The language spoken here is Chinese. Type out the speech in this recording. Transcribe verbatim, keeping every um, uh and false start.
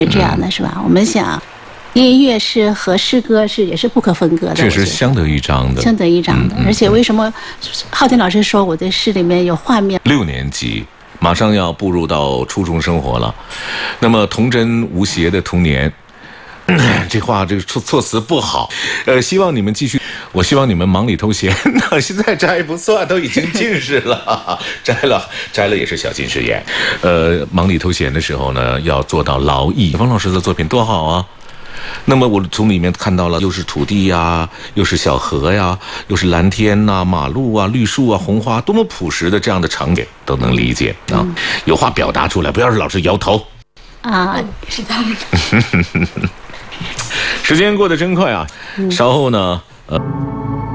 这样的是吧？我们想，音乐是和诗歌是也是不可分割的， 确实相得益彰的， 相得益彰的。嗯嗯、而且为什么浩天老师说我的诗里面有画面？ 六年级马上要步入到初中生活了，那么童真无邪的童年。这话这个措措辞不好，呃，希望你们继续。我希望你们忙里偷闲，那现在摘不算，都已经近视了，摘了摘了也是小近视眼。呃，忙里偷闲的时候呢，要做到劳逸。方老师的作品多好啊！那么我从里面看到了，又是土地呀，又是小河呀，又是蓝天呐、马路啊、绿树啊、红花，多么朴实的这样的场景都能理解啊！嗯、有话表达出来，不要是老是摇头。 啊，是的。 时间过得真快啊！稍后呢，呃。